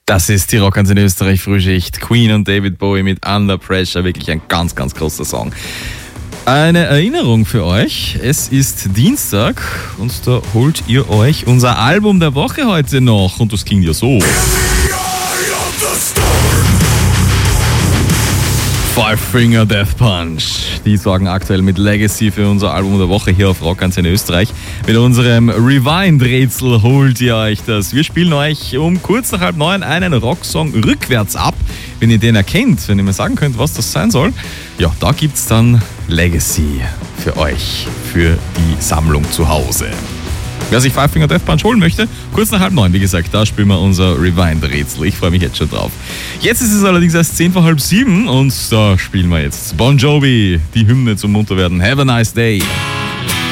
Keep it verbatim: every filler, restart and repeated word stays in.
Das ist die Rockantenne Österreich Frühschicht. Queen und David Bowie mit Under Pressure. Wirklich ein ganz, ganz großer Song. Eine Erinnerung für euch. Es ist Dienstag und da holt ihr euch unser Album der Woche heute noch. Und das klingt ja so. Five Finger Death Punch. Die sorgen aktuell mit Legacy für unser Album der Woche hier auf Rockantenne Österreich. Mit unserem Rewind-Rätsel holt ihr euch das. Wir spielen euch um kurz nach halb neun einen Rocksong rückwärts ab. Wenn ihr den erkennt, wenn ihr mir sagen könnt, was das sein soll, ja, da gibt's dann Legacy für euch, für die Sammlung zu Hause. Wer sich Five Finger Death Punch holen möchte, kurz nach halb neun, wie gesagt, da spielen wir unser Rewind-Rätsel. Ich freue mich jetzt schon drauf. Jetzt ist es allerdings erst zehn vor halb sieben und da spielen wir jetzt Bon Jovi, die Hymne zum Munterwerden. Have a nice day.